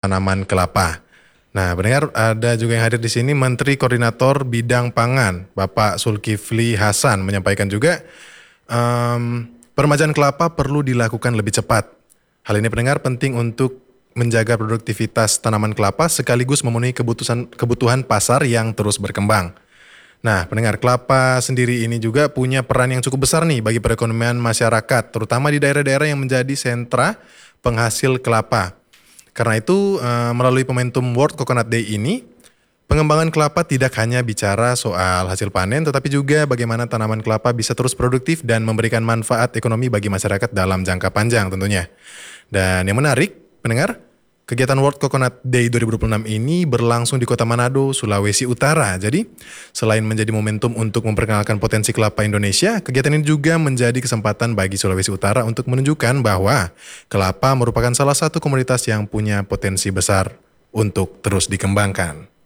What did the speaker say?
tanaman kelapa. Nah, pendengar, ada juga yang hadir di sini Menteri Koordinator Bidang Pangan, Bapak Zulkifli Hasan menyampaikan juga peremajaan kelapa perlu dilakukan lebih cepat. Hal ini pendengar penting untuk menjaga produktivitas tanaman kelapa sekaligus memenuhi kebutuhan pasar yang terus berkembang. Nah, pendengar, kelapa sendiri ini juga punya peran yang cukup besar nih bagi perekonomian masyarakat, terutama di daerah-daerah yang menjadi sentra penghasil kelapa. Karena itu, melalui momentum World Coconut Day ini, pengembangan kelapa tidak hanya bicara soal hasil panen, tetapi juga bagaimana tanaman kelapa bisa terus produktif dan memberikan manfaat ekonomi bagi masyarakat dalam jangka panjang tentunya. Dan yang menarik, pendengar, kegiatan World Coconut Day 2026 ini berlangsung di Kota Manado, Sulawesi Utara. Jadi, selain menjadi momentum untuk memperkenalkan potensi kelapa Indonesia, kegiatan ini juga menjadi kesempatan bagi Sulawesi Utara untuk menunjukkan bahwa kelapa merupakan salah satu komoditas yang punya potensi besar untuk terus dikembangkan.